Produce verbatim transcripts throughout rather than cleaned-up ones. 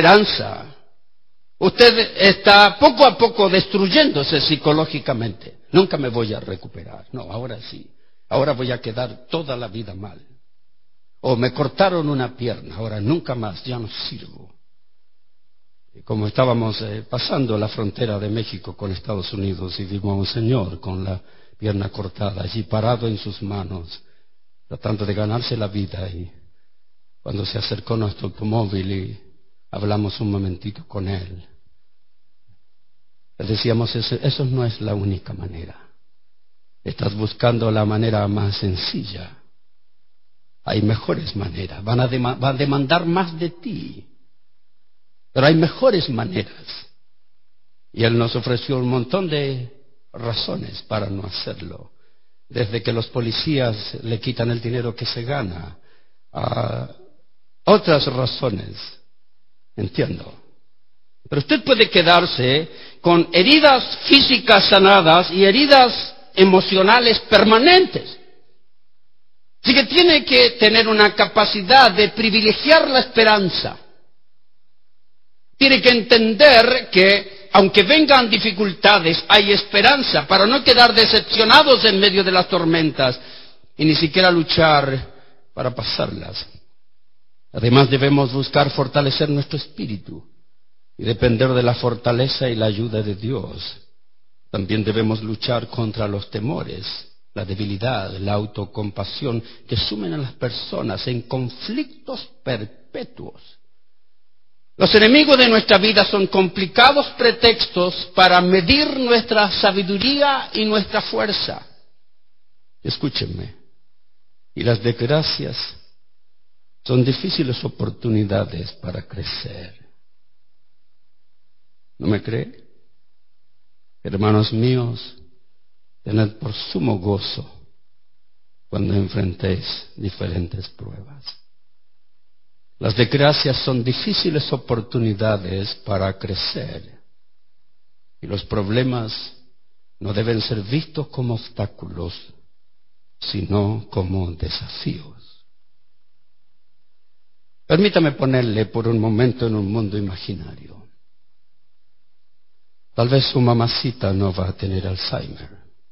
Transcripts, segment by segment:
esperanza, usted está poco a poco destruyéndose psicológicamente. Nunca me voy a recuperar. No, ahora sí. Ahora voy a quedar toda la vida mal. O me cortaron una pierna, ahora nunca más, ya no sirvo. Y como estábamos eh, pasando la frontera de México con Estados Unidos y vimos a un señor con la pierna cortada allí parado en sus manos, tratando de ganarse la vida, y cuando se acercó nuestro automóvil y hablamos un momentito con él, le decíamos, eso, eso no es la única manera. Estás buscando la manera más sencilla. Hay mejores maneras. Van a, dem- van a demandar más de ti. Pero hay mejores maneras. Y él nos ofreció un montón de razones para no hacerlo. Desde que los policías le quitan el dinero que se gana, a otras razones. Entiendo. Pero usted puede quedarse con heridas físicas sanadas y heridas emocionales permanentes. Así que tiene que tener una capacidad de privilegiar la esperanza. Tiene que entender que, aunque vengan dificultades, hay esperanza para no quedar decepcionados en medio de las tormentas y ni siquiera luchar para pasarlas. Además, debemos buscar fortalecer nuestro espíritu y depender de la fortaleza y la ayuda de Dios. También debemos luchar contra los temores, la debilidad, la autocompasión que sumen a las personas en conflictos perpetuos. Los enemigos de nuestra vida son complicados pretextos para medir nuestra sabiduría y nuestra fuerza. Escúchenme, y las desgracias son difíciles oportunidades para crecer. ¿No me cree? Hermanos míos, tened por sumo gozo cuando enfrentéis diferentes pruebas. Las desgracias son difíciles oportunidades para crecer, y los problemas no deben ser vistos como obstáculos, sino como desafíos. Permítame ponerle por un momento en un mundo imaginario. Tal vez su mamacita no va a tener Alzheimer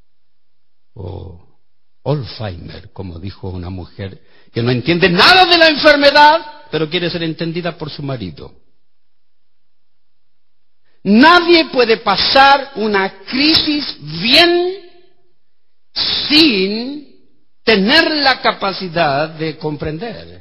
o Alzheimer, como dijo una mujer que no entiende nada de la enfermedad, pero quiere ser entendida por su marido. Nadie puede pasar una crisis bien sin tener la capacidad de comprender.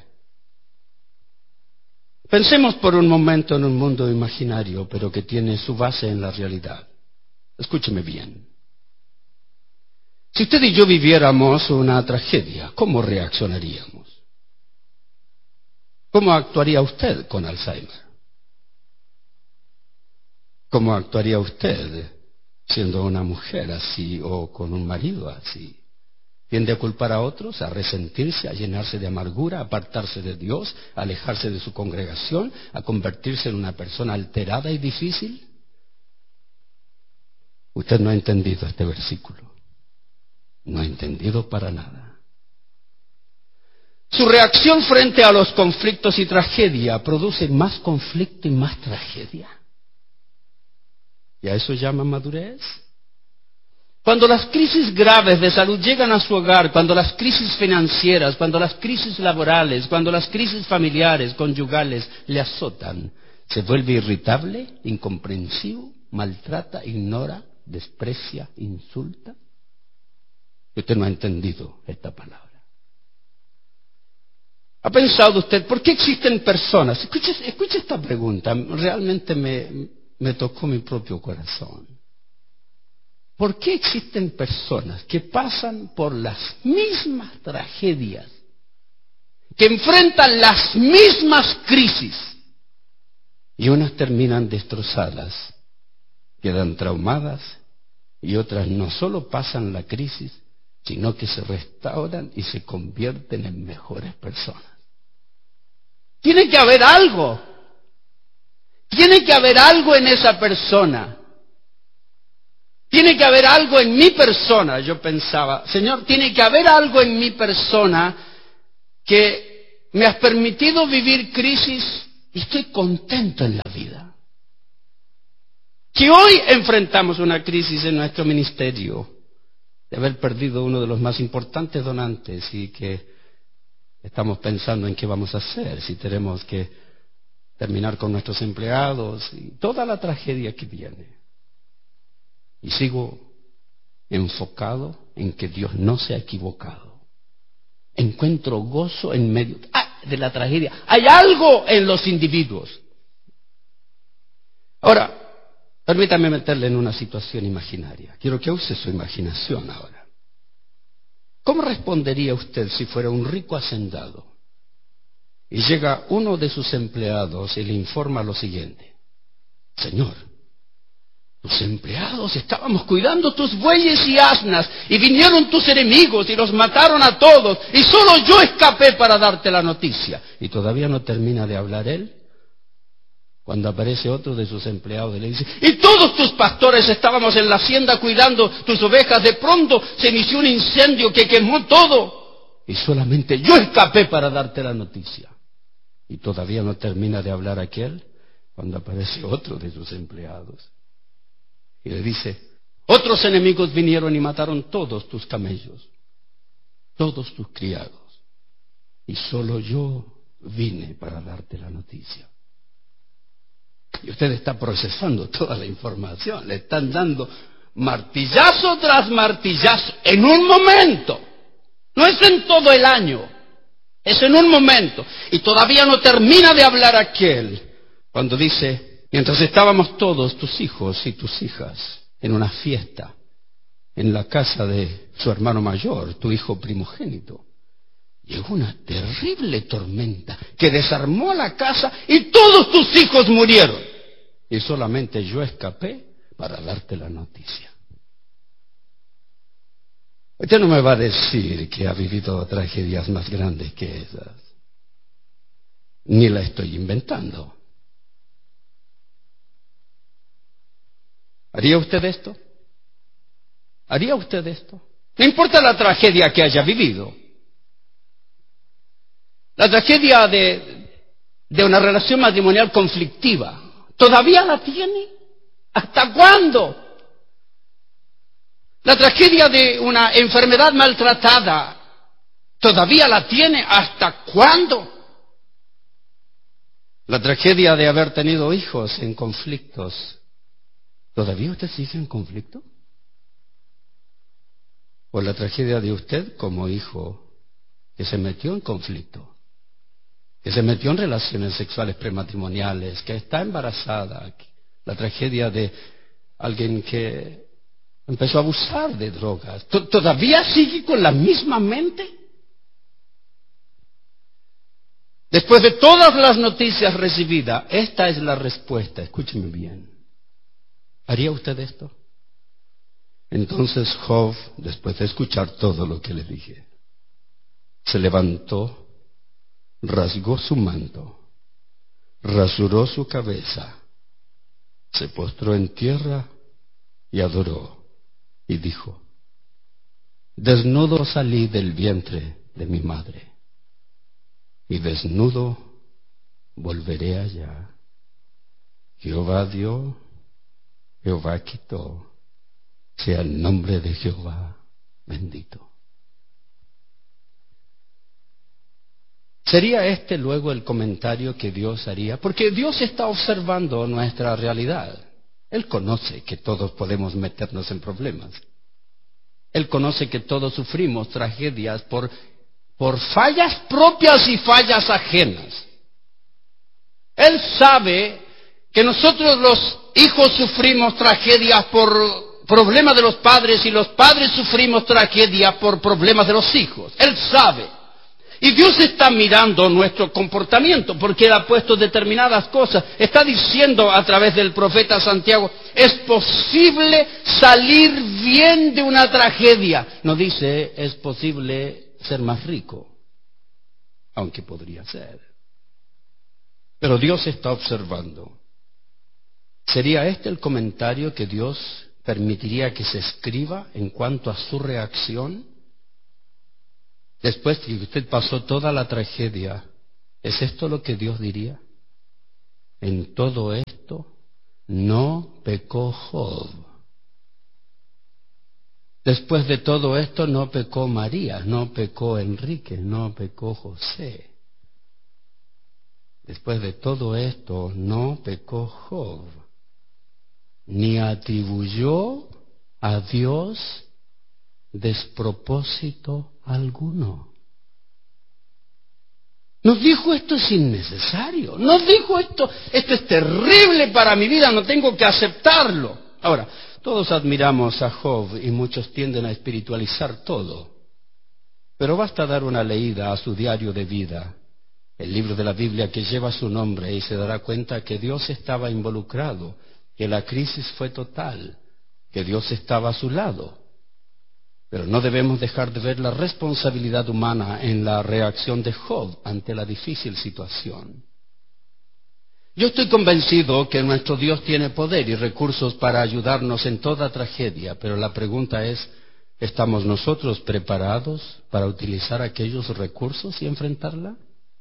Pensemos por un momento en un mundo imaginario, pero que tiene su base en la realidad. Escúcheme bien. Si usted y yo viviéramos una tragedia, ¿cómo reaccionaríamos? ¿Cómo actuaría usted con Alzheimer? ¿Cómo actuaría usted siendo una mujer así o con un marido así? ¿Tiende a culpar a otros, a resentirse, a llenarse de amargura, a apartarse de Dios, a alejarse de su congregación, a convertirse en una persona alterada y difícil? Usted no ha entendido este versículo. No ha entendido para nada. Su reacción frente a los conflictos y tragedia produce más conflicto y más tragedia. ¿Y a eso llama madurez? Cuando las crisis graves de salud llegan a su hogar, cuando las crisis financieras, cuando las crisis laborales, cuando las crisis familiares, conyugales le azotan, ¿se vuelve irritable, incomprensivo, maltrata, ignora, desprecia, insulta? Usted no ha entendido esta palabra. ¿Ha pensado usted por qué existen personas? Escuche, escuche esta pregunta, realmente me, me tocó mi propio corazón. ¿Por qué existen personas que pasan por las mismas tragedias, que enfrentan las mismas crisis, y unas terminan destrozadas, quedan traumadas, y otras no solo pasan la crisis, sino que se restauran y se convierten en mejores personas? Tiene que haber algo, tiene que haber algo en esa persona. Tiene que haber algo en mi persona, yo pensaba, Señor, tiene que haber algo en mi persona que me has permitido vivir crisis y estoy contento en la vida. Que hoy enfrentamos una crisis en nuestro ministerio de haber perdido uno de los más importantes donantes y que estamos pensando en qué vamos a hacer, si tenemos que terminar con nuestros empleados y toda la tragedia que viene. Y sigo enfocado en que Dios no se ha equivocado. Encuentro gozo en medio ¡ah! de la tragedia. Hay algo en los individuos. Ahora, permítame meterle en una situación imaginaria. Quiero que use su imaginación ahora. ¿Cómo respondería usted si fuera un rico hacendado y llega uno de sus empleados y le informa lo siguiente? Señor, tus empleados estábamos cuidando tus bueyes y asnas y vinieron tus enemigos y los mataron a todos y solo yo escapé para darte la noticia. Y todavía no termina de hablar él cuando aparece otro de sus empleados y le dice: y todos tus pastores estábamos en la hacienda cuidando tus ovejas, de pronto se inició un incendio que quemó todo y solamente yo escapé para darte la noticia. Y todavía no termina de hablar aquel cuando aparece otro de sus empleados y le dice: otros enemigos vinieron y mataron todos tus camellos, todos tus criados, y solo yo vine para darte la noticia. Y usted está procesando toda la información, le están dando martillazo tras martillazo en un momento. No es en todo el año, es en un momento. Y todavía no termina de hablar aquel cuando dice: mientras estábamos todos, tus hijos y tus hijas, en una fiesta en la casa de su hermano mayor, tu hijo primogénito, llegó una terrible tormenta que desarmó la casa y todos tus hijos murieron. Y solamente yo escapé para darte la noticia. Usted no me va a decir que ha vivido tragedias más grandes que esas. Ni la estoy inventando. ¿Haría usted esto? ¿Haría usted esto? No importa la tragedia que haya vivido. La tragedia de, de una relación matrimonial conflictiva, ¿todavía la tiene? ¿Hasta cuándo? La tragedia de una enfermedad maltratada, ¿todavía la tiene? ¿Hasta cuándo? La tragedia de haber tenido hijos en conflictos, ¿todavía usted sigue en conflicto? ¿O la tragedia de usted como hijo que se metió en conflicto? Que se metió en relaciones sexuales prematrimoniales, que está embarazada, la tragedia de alguien que empezó a abusar de drogas, ¿todavía sigue con la misma mente? Después de todas las noticias recibidas, esta es la respuesta, escúcheme bien. ¿Haría usted esto? Entonces Job, después de escuchar todo lo que le dije, se levantó, rasgó su manto, rasuró su cabeza, se postró en tierra y adoró, y dijo: desnudo salí del vientre de mi madre, y desnudo volveré allá. Jehová dio, Jehová quitó, sea el nombre de Jehová bendito. ¿Sería este luego el comentario que Dios haría? Porque Dios está observando nuestra realidad. Él conoce que todos podemos meternos en problemas. Él conoce que todos sufrimos tragedias por, por fallas propias y fallas ajenas. Él sabe que nosotros los hijos sufrimos tragedias por problemas de los padres y los padres sufrimos tragedias por problemas de los hijos. Él sabe. Y Dios está mirando nuestro comportamiento porque Él ha puesto determinadas cosas. Está diciendo a través del profeta Santiago: es posible salir bien de una tragedia. No dice es posible ser más rico, aunque podría ser. Pero Dios está observando. ¿Sería este el comentario que Dios permitiría que se escriba en cuanto a su reacción? Después que usted pasó toda la tragedia, ¿es esto lo que Dios diría? En todo esto no pecó Job. Después de todo esto no pecó María, no pecó Enrique, no pecó José. Después de todo esto no pecó Job, ni atribuyó a Dios despropósito alguno. Nos dijo esto es innecesario, nos dijo esto, esto es terrible para mi vida, no tengo que aceptarlo. Ahora, todos admiramos a Job y muchos tienden a espiritualizar todo, pero basta dar una leída a su diario de vida, el libro de la Biblia que lleva su nombre, y se dará cuenta que Dios estaba involucrado, que la crisis fue total, que Dios estaba a su lado. Pero no debemos dejar de ver la responsabilidad humana en la reacción de Job ante la difícil situación. Yo estoy convencido que nuestro Dios tiene poder y recursos para ayudarnos en toda tragedia, pero la pregunta es, ¿estamos nosotros preparados para utilizar aquellos recursos y enfrentarla?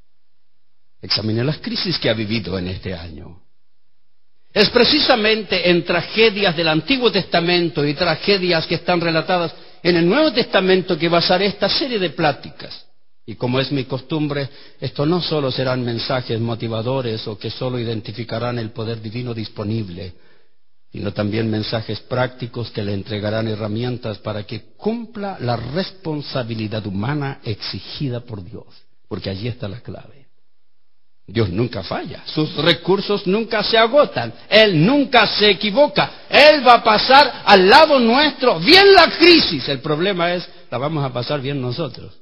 Examine las crisis que ha vivido en este año. Es precisamente en tragedias del Antiguo Testamento y tragedias que están relatadas en el Nuevo Testamento que basaré esta serie de pláticas. Y como es mi costumbre, esto no solo serán mensajes motivadores o que solo identificarán el poder divino disponible, sino también mensajes prácticos que le entregarán herramientas para que cumpla la responsabilidad humana exigida por Dios, porque allí está la clave. Dios nunca falla, sus recursos nunca se agotan, Él nunca se equivoca, Él va a pasar al lado nuestro, bien la crisis, el problema es, la vamos a pasar bien nosotros.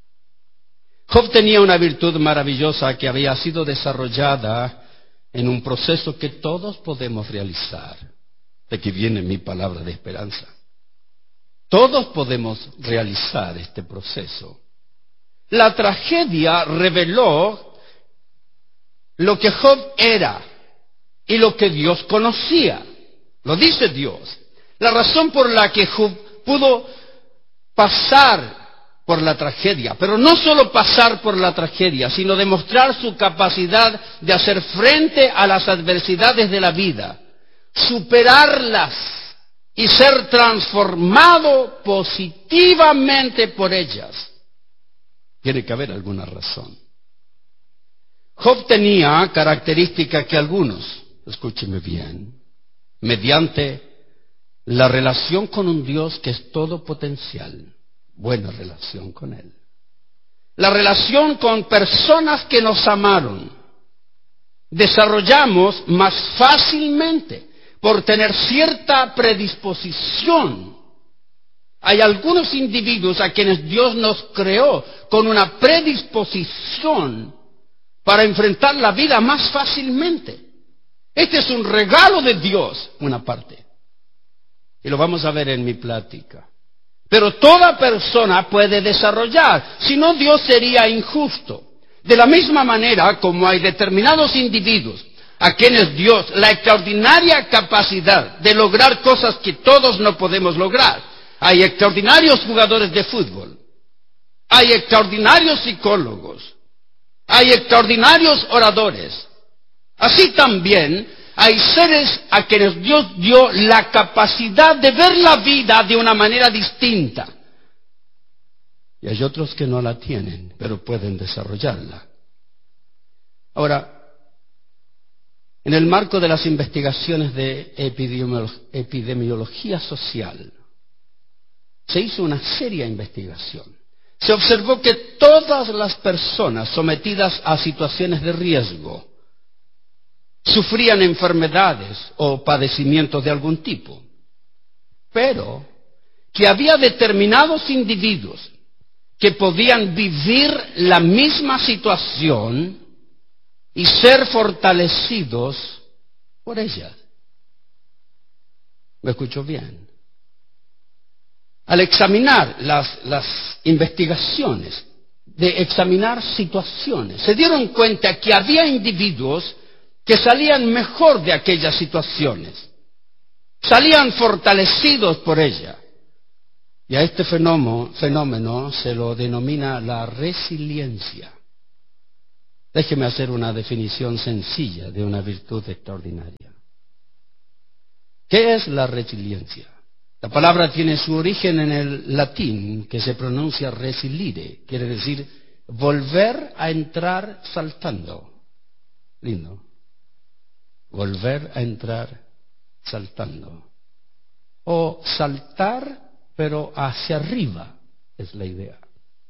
Job tenía una virtud maravillosa que había sido desarrollada en un proceso que todos podemos realizar. De aquí viene mi palabra de esperanza. Todos podemos realizar este proceso. La tragedia reveló lo que Job era y lo que Dios conocía. Lo dice Dios. La razón por la que Job pudo pasar por la tragedia, pero no solo pasar por la tragedia, sino demostrar su capacidad de hacer frente a las adversidades de la vida, superarlas y ser transformado positivamente por ellas. Tiene que haber alguna razón. Job tenía características que algunos, escúcheme bien, mediante la relación con un Dios que es todopotencial, buena relación con Él, la relación con personas que nos amaron, desarrollamos más fácilmente por tener cierta predisposición. Hay algunos individuos a quienes Dios nos creó con una predisposición para enfrentar la vida más fácilmente. Este es un regalo de Dios, una parte. Y lo vamos a ver en mi plática. Pero toda persona puede desarrollar, si no Dios sería injusto. De la misma manera como hay determinados individuos a quienes Dios la extraordinaria capacidad de lograr cosas que todos no podemos lograr. Hay extraordinarios jugadores de fútbol, hay extraordinarios psicólogos, hay extraordinarios oradores. Así también hay seres a quienes Dios dio la capacidad de ver la vida de una manera distinta. Y hay otros que no la tienen, pero pueden desarrollarla. Ahora, en el marco de las investigaciones de epidemiología social, se hizo una seria investigación. Se observó que todas las personas sometidas a situaciones de riesgo sufrían enfermedades o padecimientos de algún tipo, pero que había determinados individuos que podían vivir la misma situación y ser fortalecidos por ellas. ¿Me escuchó bien? Al examinar las, las investigaciones, de examinar situaciones, se dieron cuenta que había individuos que salían mejor de aquellas situaciones, salían fortalecidos por ella. Y a este fenómeno, fenómeno se lo denomina la resiliencia. Déjeme hacer una definición sencilla de una virtud extraordinaria. ¿Qué es la resiliencia? La palabra tiene su origen en el latín, que se pronuncia resilire, quiere decir volver a entrar saltando. Lindo. Volver a entrar saltando. O saltar, pero hacia arriba, es la idea.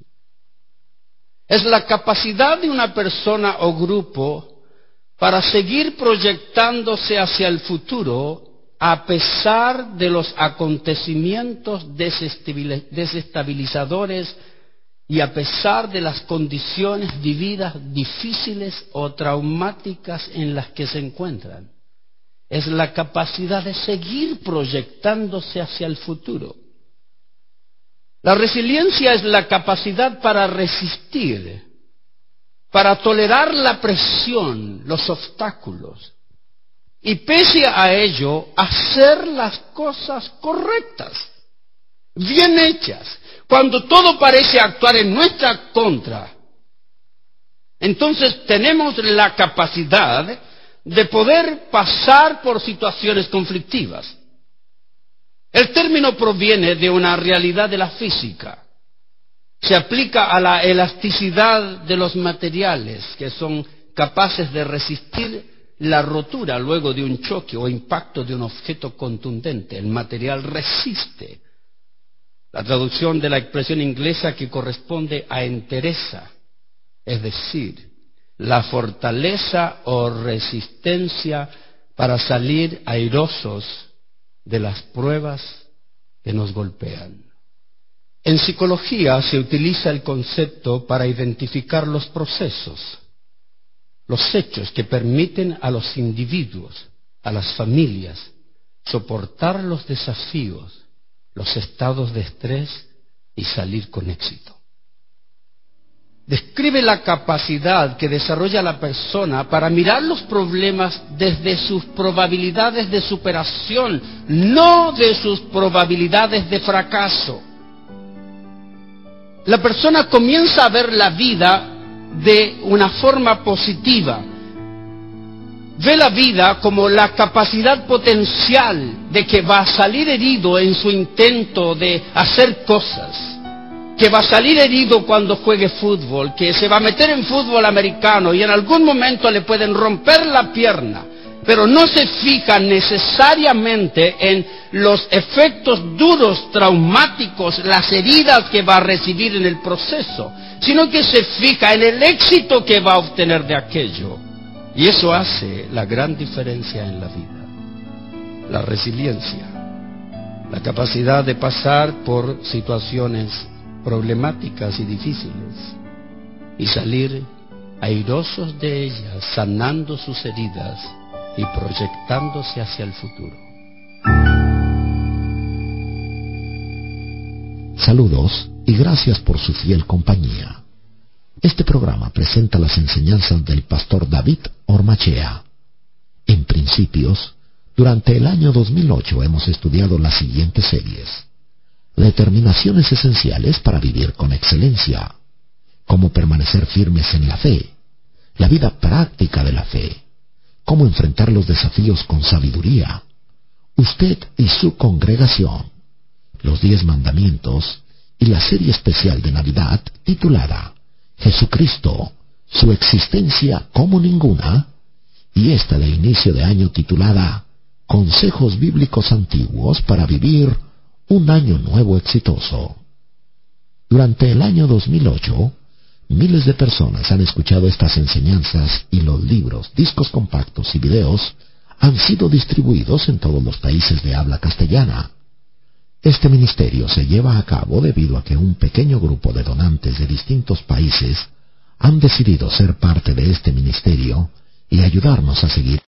Es la capacidad de una persona o grupo para seguir proyectándose hacia el futuro a pesar de los acontecimientos desestabilizadores y a pesar de las condiciones de vida difíciles o traumáticas en las que se encuentran. Es la capacidad de seguir proyectándose hacia el futuro. La resiliencia es la capacidad para resistir, para tolerar la presión, los obstáculos, y pese a ello, hacer las cosas correctas, bien hechas. Cuando todo parece actuar en nuestra contra, entonces tenemos la capacidad de poder pasar por situaciones conflictivas. El término proviene de una realidad de la física. Se aplica a la elasticidad de los materiales que son capaces de resistir la rotura luego de un choque o impacto de un objeto contundente. El material resiste. La traducción de la expresión inglesa que corresponde a entereza, es decir, la fortaleza o resistencia para salir airosos de las pruebas que nos golpean. En psicología se utiliza el concepto para identificar los procesos, los hechos que permiten a los individuos, a las familias, soportar los desafíos, los estados de estrés y salir con éxito. Describe la capacidad que desarrolla la persona para mirar los problemas desde sus probabilidades de superación, no de sus probabilidades de fracaso. La persona comienza a ver la vida de una forma positiva. Ve la vida como la capacidad potencial de que va a salir herido en su intento de hacer cosas, que va a salir herido cuando juegue fútbol, que se va a meter en fútbol americano y en algún momento le pueden romper la pierna, pero no se fija necesariamente en los efectos duros, traumáticos, las heridas que va a recibir en el proceso, sino que se fija en el éxito que va a obtener de aquello. Y eso hace la gran diferencia en la vida. La resiliencia, la capacidad de pasar por situaciones problemáticas y difíciles y salir airosos de ellas, sanando sus heridas y proyectándose hacia el futuro. Saludos y gracias por su fiel compañía. Este programa presenta las enseñanzas del pastor David Ormachea. En Principios, durante el año dos mil ocho hemos estudiado las siguientes series: Determinaciones esenciales para vivir con excelencia, Cómo permanecer firmes en la fe, La vida práctica de la fe, Cómo enfrentar los desafíos con sabiduría, Usted y su congregación, Los diez mandamientos y la serie especial de Navidad titulada Jesucristo, su existencia como ninguna, y esta de inicio de año titulada Consejos bíblicos antiguos para vivir un año nuevo exitoso. Durante el año dos mil ocho, miles de personas han escuchado estas enseñanzas y los libros, discos compactos y videos han sido distribuidos en todos los países de habla castellana. Este ministerio se lleva a cabo debido a que un pequeño grupo de donantes de distintos países han decidido ser parte de este ministerio y ayudarnos a seguir